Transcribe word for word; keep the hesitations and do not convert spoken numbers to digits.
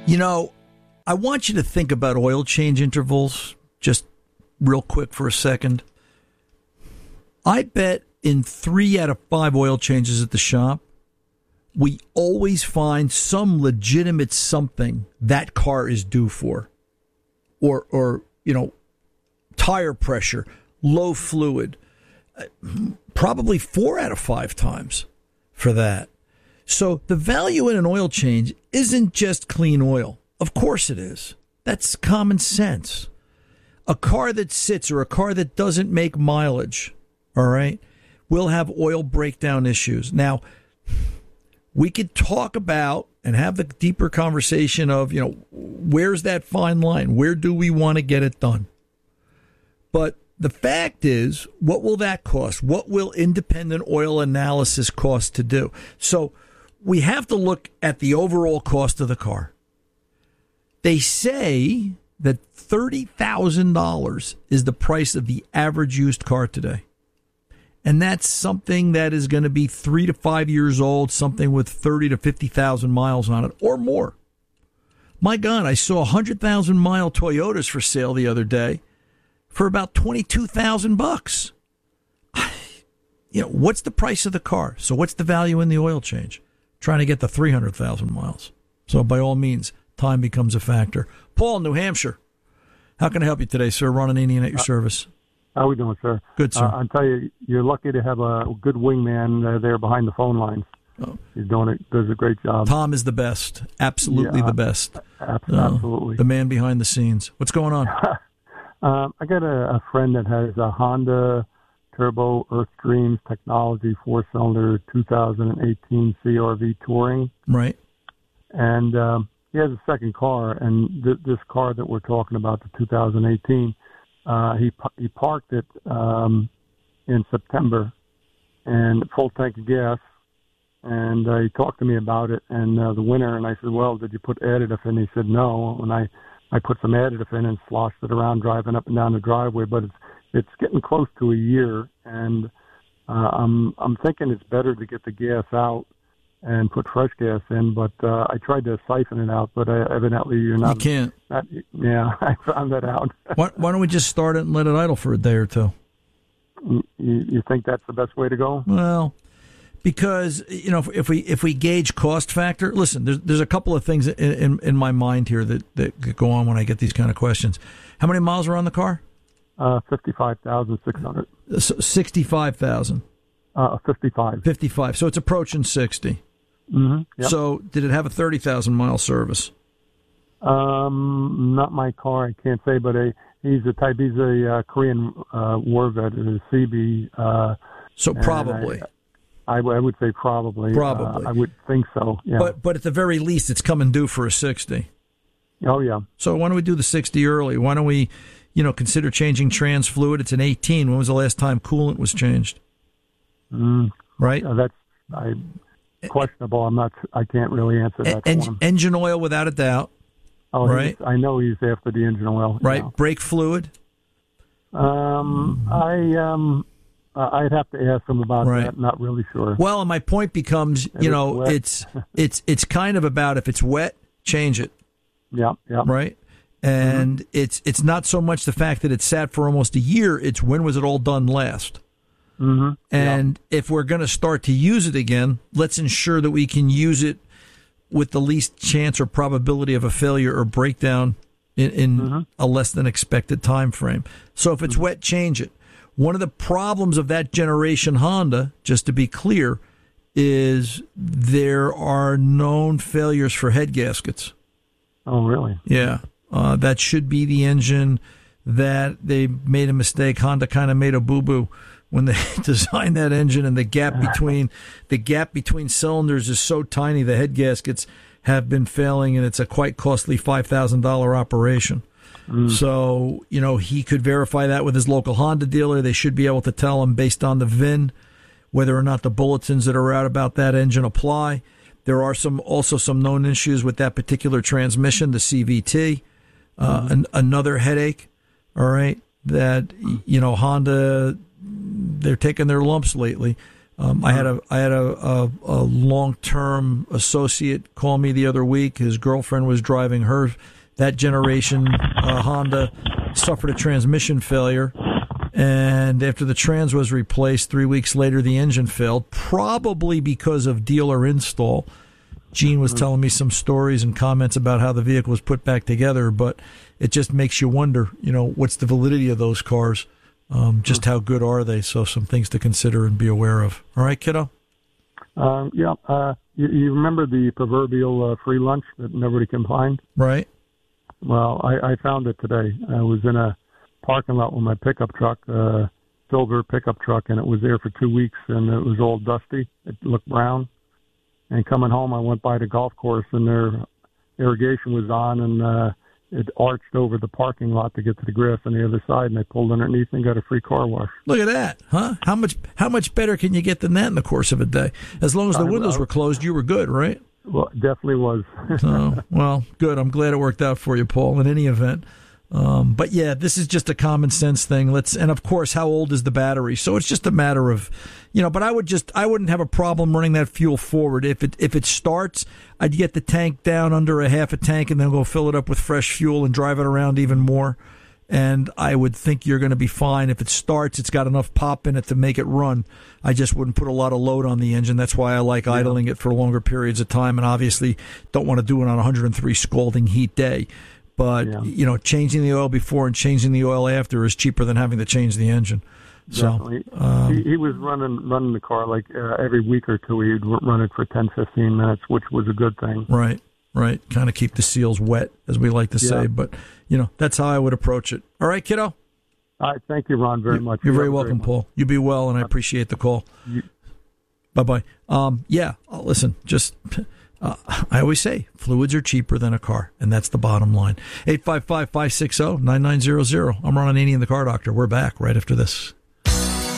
You know, I want you to think about oil change intervals just real quick for a second. I bet in three out of five oil changes at the shop, we always find some legitimate something that car is due for. Or, or you know, tire pressure, low fluid. Probably four out of five times for that. So the value in an oil change isn't just clean oil. Of course it is. That's common sense. A car that sits or a car that doesn't make mileage, all right, will have oil breakdown issues. Now, we could talk about and have the deeper conversation of, you know, where's that fine line? Where do we want to get it done? But the fact is, what will that cost? What will independent oil analysis cost to do? So we have to look at the overall cost of the car. They say that thirty thousand dollars is the price of the average used car today. And that's something that is going to be three to five years old, something with thirty to fifty thousand miles on it or more. My God, I saw one hundred thousand mile Toyotas for sale the other day for about twenty-two thousand bucks. You know, what's the price of the car? So what's the value in the oil change? Trying to get the three hundred thousand miles. So by all means, time becomes a factor. Paul, New Hampshire. How can I help you today, sir? Ron Ananian at your uh, service. How are we doing, sir? Good, sir. Uh, I'll tell you, you're lucky to have a good wingman uh, there behind the phone lines. Oh. He's doing it. Does a great job. Tom is the best. Absolutely yeah, the best. Ab- absolutely. Uh, the man behind the scenes. What's going on? um, I got a, a friend that has a Honda Turbo Earthstreams Technology four-cylinder two thousand eighteen C R V Touring. Right. And um, he has a second car, and th- this car that we're talking about, the two thousand eighteen, uh, he he parked it um, in September, and full tank of gas. And uh, he talked to me about it and uh, the winter, and I said, well, did you put additive in? He said, no. And I, I put some additive in and sloshed it around driving up and down the driveway, but it's it's getting close to a year, and uh, I'm I'm thinking it's better to get the gas out and put fresh gas in, but uh, I tried to siphon it out, but uh, evidently you're not. You can't. Not, yeah, I found that out. why, why don't we just start it and let it idle for a day or two? You, you think that's the best way to go? Well, because, you know, if, if we if we gauge cost factor, listen, there's there's a couple of things in, in, in my mind here that, that go on when I get these kind of questions. How many miles are on the car? Uh, fifty-five thousand six hundred. sixty-five thousand. Uh, fifty-five. fifty-five. So it's approaching sixty. Mm-hmm. Yep. So did it have a thirty thousand mile service? Um, not my car, I can't say, but a, he's a type. He's a uh, Korean uh, war vet, a C B. Uh, so probably. I, I, I would say probably. Probably. Uh, I would think so. Yeah. But but at the very least, it's coming due for a sixty. Oh yeah. So why don't we do the sixty early? Why don't we, you know, consider changing trans fluid? It's an eighteen. When was the last time coolant was changed? Mm, right. Uh, that's I. Questionable. I'm not. I can't really answer that. En- for him. Engine oil, without a doubt. Oh, right. I know he's after the engine oil. Right. Now. Brake fluid. Um, I um, I'd have to ask him about right. that. Not really sure. Well, and my point becomes, if you know, it's it's it's it's kind of about if it's wet, change it. Yeah. Yeah. Right. And mm-hmm. it's it's not so much the fact that it sat for almost a year. It's when was it all done last. Mm-hmm. And yeah. if we're going to start to use it again, let's ensure that we can use it with the least chance or probability of a failure or breakdown in, in mm-hmm. a less than expected time frame. So if it's mm-hmm. wet, change it. One of the problems of that generation Honda, just to be clear, is there are known failures for head gaskets. Oh, really? Yeah. Uh, that should be the engine that they made a mistake. Honda kind of made a boo-boo when they designed that engine, and the gap between the gap between cylinders is so tiny, the head gaskets have been failing, and it's a quite costly five thousand dollars operation. Mm. So, you know, he could verify that with his local Honda dealer. They should be able to tell him based on the V I N whether or not the bulletins that are out about that engine apply. There are some also some known issues with that particular transmission, the C V T, uh, mm. an, another headache. All right, that you know Honda. They're taking their lumps lately. Um, I had a I had a, a, a long term associate call me the other week. His girlfriend was driving her that generation uh, Honda, suffered a transmission failure, and after the trans was replaced, three weeks later the engine failed, probably because of dealer install. Gene was telling me some stories and comments about how the vehicle was put back together, but it just makes you wonder, you know, what's the validity of those cars? Um, just how good are they? So some things to consider and be aware of. All right, kiddo? Um, yeah. Uh, you, you remember the proverbial uh, free lunch that nobody can find? Right. Well, I, I found it today. I was in a parking lot with my pickup truck, uh, silver pickup truck, and it was there for two weeks, and it was all dusty. It looked brown. And coming home, I went by the golf course, and their irrigation was on, and uh, it arched over the parking lot to get to the grass on the other side, and I pulled underneath and got a free car wash. Look at that, huh? How much how much better can you get than that in the course of a day? As long as the windows were closed, you were good, right? Well, it definitely was. So, well, good. I'm glad it worked out for you, Paul, in any event. Um, but yeah, this is just a common sense thing. Let's, and of course, how old is the battery? So it's just a matter of, you know, but I would just, I wouldn't have a problem running that fuel forward. If it, if it starts, I'd get the tank down under a half a tank and then go fill it up with fresh fuel and drive it around even more. And I would think you're going to be fine. If it starts, it's got enough pop in it to make it run. I just wouldn't put a lot of load on the engine. That's why I like yeah. idling it for longer periods of time, and obviously don't want to do it on a one hundred three scalding heat day. But, yeah. you know, changing the oil before and changing the oil after is cheaper than having to change the engine. Definitely. So um, he, he was running running the car like uh, every week or two. He'd run it for ten, fifteen minutes, which was a good thing. Right, right. Kind of keep the seals wet, as we like to yeah. say. But, you know, that's how I would approach it. All right, kiddo? All right. Thank you, Ron, very you, much. You're you very welcome, very Paul. You be well, and I appreciate the call. You, Bye-bye. Um, yeah, listen, just... Uh, I always say fluids are cheaper than a car, and that's the bottom line. eight five five, five six zero, nine nine zero zero. I'm Ron Ananian, the Car Doctor. We're back right after this.